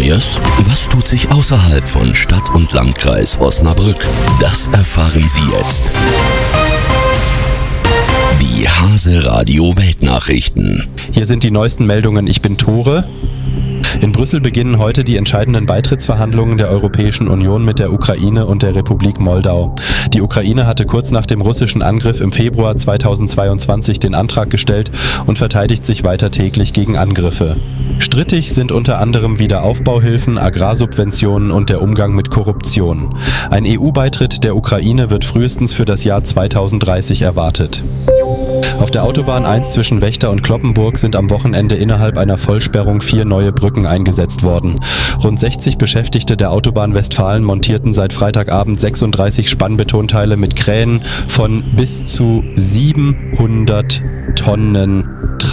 Neues? Was tut sich außerhalb von Stadt und Landkreis Osnabrück? Das erfahren Sie jetzt. Die Hase Radio Weltnachrichten. Hier sind die neuesten Meldungen. Ich bin Tore. In Brüssel beginnen heute die entscheidenden Beitrittsverhandlungen der Europäischen Union mit der Ukraine und der Republik Moldau. Die Ukraine hatte kurz nach dem russischen Angriff im Februar 2022 den Antrag gestellt und verteidigt sich weiter täglich gegen Angriffe. Strittig sind unter anderem Wiederaufbauhilfen, Agrarsubventionen und der Umgang mit Korruption. Ein EU-Beitritt der Ukraine wird frühestens für das Jahr 2030 erwartet. Auf der Autobahn 1 zwischen Wächter und Cloppenburg sind am Wochenende innerhalb einer Vollsperrung 4 neue Brücken eingesetzt worden. Rund 60 Beschäftigte der Autobahn Westfalen montierten seit Freitagabend 36 Spannbetonteile mit Kränen von bis zu 700 Tonnen